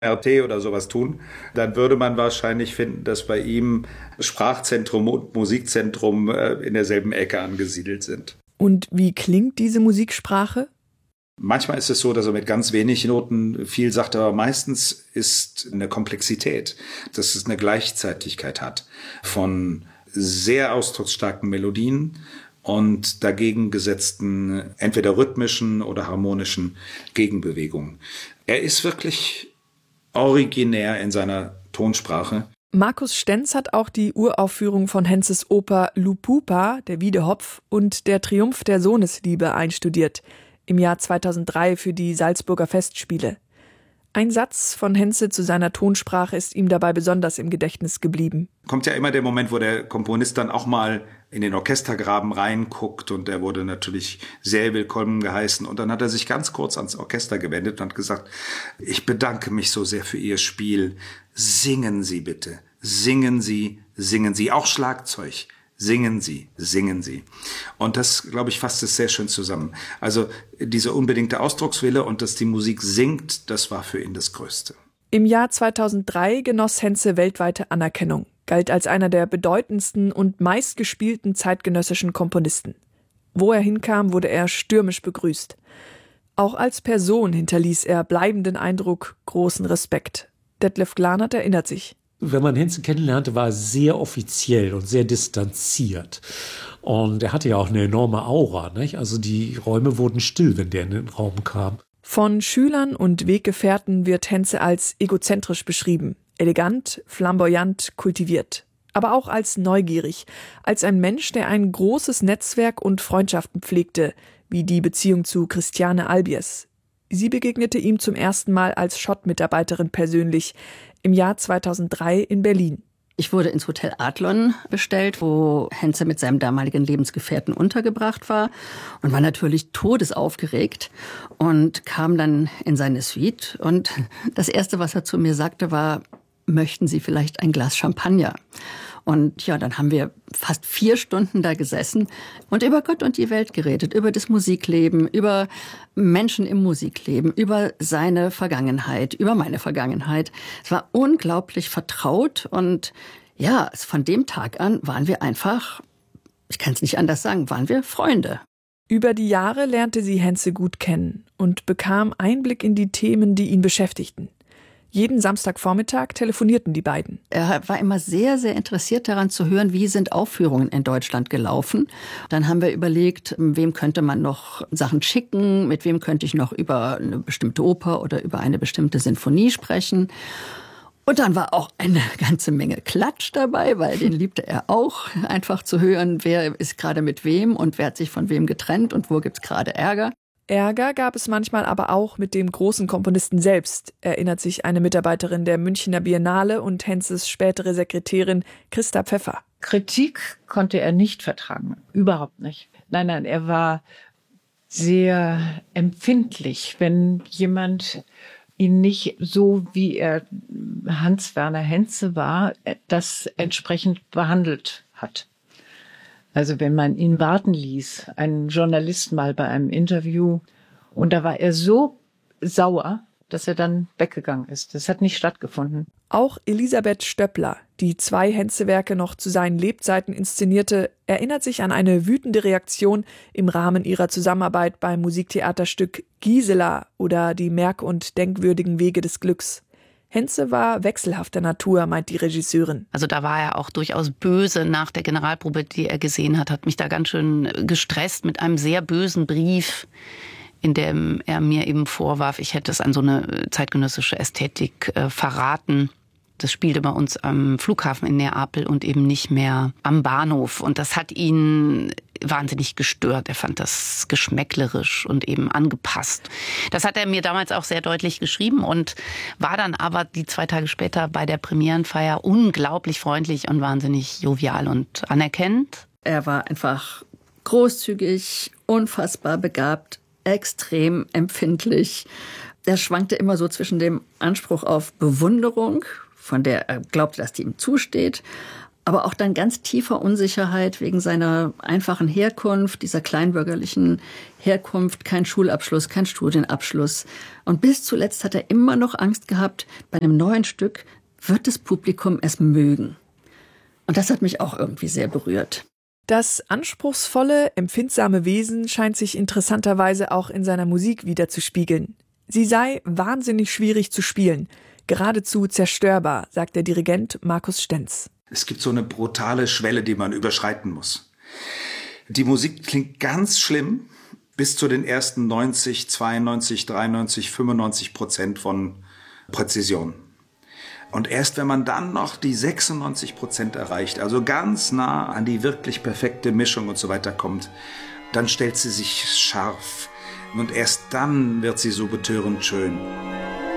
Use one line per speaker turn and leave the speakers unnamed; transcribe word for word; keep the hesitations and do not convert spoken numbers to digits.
R T oder sowas tun, dann würde man wahrscheinlich finden, dass bei ihm Sprachzentrum und Musikzentrum in derselben Ecke angesiedelt sind.
Und wie klingt diese Musiksprache?
Manchmal ist es so, dass er mit ganz wenig Noten viel sagt, aber meistens ist eine Komplexität, dass es eine Gleichzeitigkeit hat von sehr ausdrucksstarken Melodien und dagegen gesetzten entweder rhythmischen oder harmonischen Gegenbewegungen. Er ist wirklich originär in seiner Tonsprache.
Markus Stenz hat auch die Uraufführung von Henzes Oper Lupupa, der Wiedehopf und der Triumph der Sohnesliebe einstudiert, im Jahr zweitausenddrei für die Salzburger Festspiele. Ein Satz von Henze zu seiner Tonsprache ist ihm dabei besonders im Gedächtnis geblieben.
Kommt ja immer der Moment, wo der Komponist dann auch mal in den Orchestergraben reinguckt und er wurde natürlich sehr willkommen geheißen. Und dann hat er sich ganz kurz ans Orchester gewendet und hat gesagt, ich bedanke mich so sehr für Ihr Spiel. Singen Sie bitte, singen Sie, singen Sie, auch Schlagzeug. Singen Sie, singen Sie. Und das, glaube ich, fasst es sehr schön zusammen. Also dieser unbedingte Ausdruckswille und dass die Musik singt, das war für ihn das Größte.
Im Jahr zweitausenddrei genoss Henze weltweite Anerkennung, galt als einer der bedeutendsten und meistgespielten zeitgenössischen Komponisten. Wo er hinkam, wurde er stürmisch begrüßt. Auch als Person hinterließ er bleibenden Eindruck, großen Respekt. Detlef Glanert erinnert sich.
Wenn man Henze kennenlernte, war er sehr offiziell und sehr distanziert. Und er hatte ja auch eine enorme Aura, nicht? Also die Räume wurden still, wenn der in den Raum kam.
Von Schülern und Weggefährten wird Henze als egozentrisch beschrieben. Elegant, flamboyant, kultiviert. Aber auch als neugierig. Als ein Mensch, der ein großes Netzwerk und Freundschaften pflegte, wie die Beziehung zu Christiane Albiers. Sie begegnete ihm zum ersten Mal als Schott-Mitarbeiterin persönlich im Jahr zweitausenddrei in Berlin.
Ich wurde ins Hotel Adlon bestellt, wo Henze mit seinem damaligen Lebensgefährten untergebracht war und war natürlich todesaufgeregt und kam dann in seine Suite. Und das Erste, was er zu mir sagte, war, möchten Sie vielleicht ein Glas Champagner? Und ja, dann haben wir fast vier Stunden da gesessen und über Gott und die Welt geredet, über das Musikleben, über Menschen im Musikleben, über seine Vergangenheit, über meine Vergangenheit. Es war unglaublich vertraut und ja, von dem Tag an waren wir einfach, ich kann es nicht anders sagen, waren wir Freunde.
Über die Jahre lernte sie Henze gut kennen und bekam Einblick in die Themen, die ihn beschäftigten. Jeden Samstagvormittag telefonierten die beiden.
Er war immer sehr, sehr interessiert daran zu hören, wie sind Aufführungen in Deutschland gelaufen. Dann haben wir überlegt, wem könnte man noch Sachen schicken, mit wem könnte ich noch über eine bestimmte Oper oder über eine bestimmte Sinfonie sprechen. Und dann war auch eine ganze Menge Klatsch dabei, weil den liebte er auch, einfach zu hören, wer ist gerade mit wem und wer hat sich von wem getrennt und wo gibt's gerade Ärger.
Ärger gab es manchmal aber auch mit dem großen Komponisten selbst, erinnert sich eine Mitarbeiterin der Münchner Biennale und Henzes spätere Sekretärin Christa Pfeffer.
Kritik konnte er nicht vertragen, überhaupt nicht. Nein, nein, er war sehr empfindlich, wenn jemand ihn nicht so, wie er Hans-Werner Henze war, das entsprechend behandelt hat. Also wenn man ihn warten ließ, einen Journalist mal bei einem Interview, und da war er so sauer, dass er dann weggegangen ist. Das hat nicht stattgefunden.
Auch Elisabeth Stöppler, die zwei Henze-Werke noch zu seinen Lebzeiten inszenierte, erinnert sich an eine wütende Reaktion im Rahmen ihrer Zusammenarbeit beim Musiktheaterstück Gisela oder Die merk- und denkwürdigen Wege des Glücks. Henze war wechselhafter Natur, meint die Regisseurin.
Also da war er auch durchaus böse nach der Generalprobe, die er gesehen hat, hat mich da ganz schön gestresst mit einem sehr bösen Brief, in dem er mir eben vorwarf, ich hätte es an so eine zeitgenössische Ästhetik äh, verraten. Das spielte bei uns am Flughafen in Neapel und eben nicht mehr am Bahnhof. Und das hat ihn wahnsinnig gestört. Er fand das geschmäcklerisch und eben angepasst. Das hat er mir damals auch sehr deutlich geschrieben und war dann aber die zwei Tage später bei der Premierenfeier unglaublich freundlich und wahnsinnig jovial und anerkennend.
Er war einfach großzügig, unfassbar begabt, extrem empfindlich. Er schwankte immer so zwischen dem Anspruch auf Bewunderung, von der er glaubte, dass die ihm zusteht, aber auch dann ganz tiefer Unsicherheit wegen seiner einfachen Herkunft, dieser kleinbürgerlichen Herkunft, kein Schulabschluss, kein Studienabschluss. Und bis zuletzt hat er immer noch Angst gehabt, bei einem neuen Stück wird das Publikum es mögen. Und das hat mich auch irgendwie sehr berührt.
Das anspruchsvolle, empfindsame Wesen scheint sich interessanterweise auch in seiner Musik wiederzuspiegeln. Sie sei wahnsinnig schwierig zu spielen, geradezu zerstörbar, sagt der Dirigent Markus Stenz.
Es gibt so eine brutale Schwelle, die man überschreiten muss. Die Musik klingt ganz schlimm bis zu den ersten neunzig, zweiundneunzig, dreiundneunzig, fünfundneunzig Prozent von Präzision. Und erst wenn man dann noch die sechsundneunzig Prozent erreicht, also ganz nah an die wirklich perfekte Mischung und so weiter kommt, dann stellt sie sich scharf. Und erst dann wird sie so betörend schön.